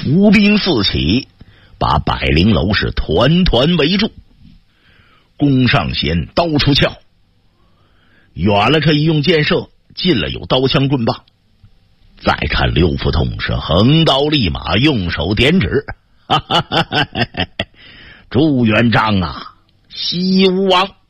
伏兵四起，把百灵楼是团团围住。弓上弦，刀出鞘，远了可以用箭射，近了有刀枪棍棒。再看刘福通是横刀立马，用手点指，哈哈哈哈哈！朱元璋啊，西吴王！